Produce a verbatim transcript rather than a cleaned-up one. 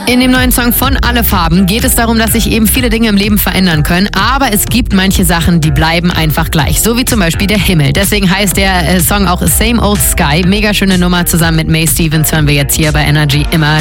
In dem neuen Song von Alle Farben geht es darum, dass sich eben viele Dinge im Leben verändern können, aber es gibt manche Sachen, die bleiben einfach gleich, so wie zum Beispiel der Himmel. Deswegen heißt der Song auch Same Old Sky. Mega schöne Nummer, zusammen mit May Stevens hören wir jetzt hier bei Energy immer